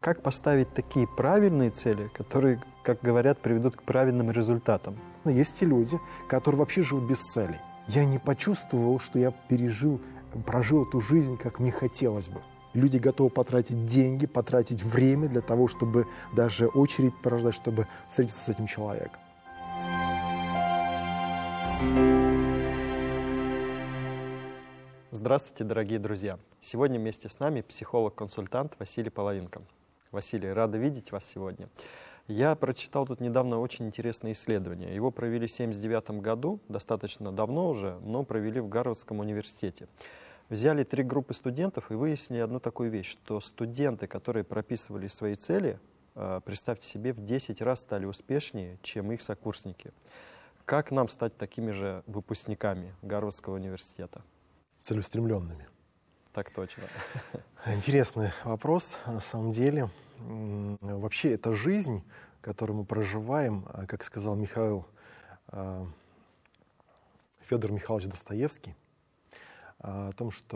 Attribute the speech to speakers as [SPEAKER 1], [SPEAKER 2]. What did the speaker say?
[SPEAKER 1] Как поставить такие правильные цели, которые, как говорят, приведут к правильным результатам?
[SPEAKER 2] Но есть и люди, которые вообще живут без целей. Я не почувствовал, что я прожил эту жизнь, как мне хотелось бы. Люди готовы потратить деньги, потратить время для того, чтобы даже очередь прождать, чтобы встретиться с этим человеком.
[SPEAKER 1] Здравствуйте, дорогие друзья! Сегодня вместе с нами психолог-консультант Василий Половинко. Василий, рада видеть вас сегодня. Я прочитал тут недавно очень интересное исследование. Его провели в 1979 году, достаточно давно уже, но провели в Гарвардском университете. Взяли 3 группы студентов и выяснили одну такую вещь, что студенты, которые прописывали свои цели, представьте себе, в 10 раз стали успешнее, чем их сокурсники. Как нам стать такими же выпускниками Гарвардского университета?
[SPEAKER 2] Целеустремленными.
[SPEAKER 1] Так точно.
[SPEAKER 2] Интересный вопрос, на самом деле. Вообще, эта жизнь, которую мы проживаем, как сказал Федор Михайлович Достоевский, о том, что